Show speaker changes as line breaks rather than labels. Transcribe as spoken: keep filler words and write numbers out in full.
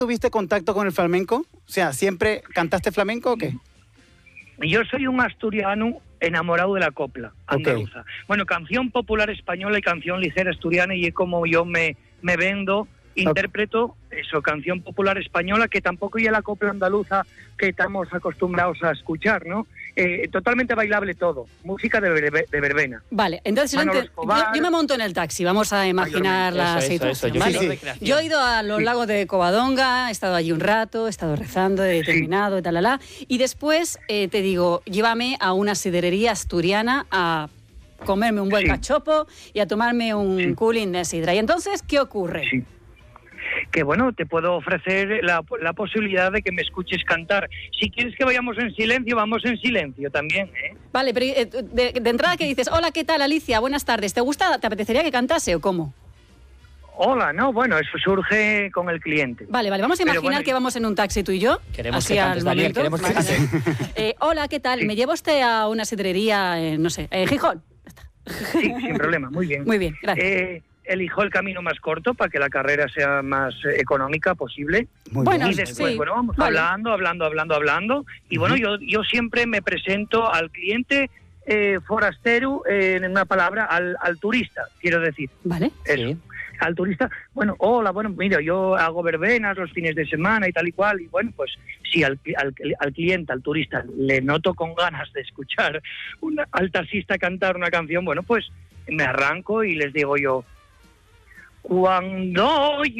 ¿Tuviste contacto con el flamenco? O sea, ¿siempre cantaste flamenco o qué?
Yo soy un asturiano enamorado de la copla andaluza. Okay. Bueno, canción popular española y canción ligera asturiana, y es como yo me, me vendo, interpreto eso, canción popular española, que tampoco ya la copla andaluza que estamos acostumbrados a escuchar, ¿no? Eh, totalmente bailable todo, música de, verbe, de verbena.
Vale, entonces yo, yo, yo me monto en el taxi, vamos a imaginar la eso, situación. Eso, eso. Yo, ¿vale? sí, sí. Yo he ido a los sí. lagos de Covadonga, he estado allí un rato, he estado rezando, he terminado, sí. y talala, y después eh, te digo, llévame a una sidrería asturiana a comerme un buen sí. cachopo y a tomarme un sí. cooling de sidra. Y entonces, ¿qué ocurre? Sí.
Que bueno, te puedo ofrecer la, la posibilidad de que me escuches cantar. Si quieres que vayamos en silencio, vamos en silencio también, ¿eh?
Vale, pero eh, de, de entrada que dices, hola, ¿qué tal, Alicia? Buenas tardes. ¿Te gusta, te apetecería que cantase o cómo?
Hola, no, bueno, eso surge con el cliente.
Vale, vale, vamos a imaginar bueno, que vamos en un taxi tú y yo.
Queremos que cantes, Daniel, queremos que cantes.
eh, Hola, ¿qué tal? Sí. ¿Me lleva usted a una sidrería, eh, no sé, en Gijón?
Sí, sin problema, muy bien.
Muy bien, gracias.
Eh, elijo el camino más corto para que la carrera sea más económica posible.
Muy bueno,
y después,
sí.
bueno, vamos vale. hablando, hablando, hablando, hablando. Y uh-huh. bueno, yo, yo siempre me presento al cliente eh, forastero, eh, en una palabra, al, al turista, quiero decir.
Vale.
Eso. Sí. Al turista, bueno, hola, bueno, mira, yo hago verbenas los fines de semana y tal y cual, y bueno, pues si al, al, al cliente, al turista, le noto con ganas de escuchar una, al taxista cantar una canción, bueno, pues me arranco y les digo yo, cuando yo